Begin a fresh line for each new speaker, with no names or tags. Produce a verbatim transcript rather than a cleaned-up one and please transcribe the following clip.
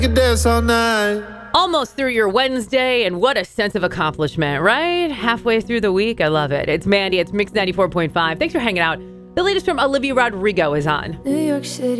Could dance all night.
Almost through your Wednesday, and what a sense of accomplishment, right? Halfway through the week. I love it. It's Mandy. It's Mix ninety-four point five. Thanks for hanging out. The latest from Olivia Rodrigo is on.
New York City.